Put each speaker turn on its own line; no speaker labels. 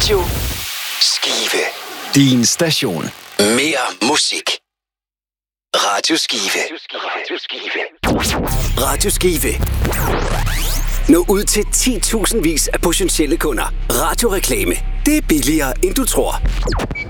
Radio
Skive.
Din station.
Mere musik. Radio Skive. Radio Skive. Nå ud til 10.000 vis af potentielle kunder. Radioreklame. Det er billigere, end du tror.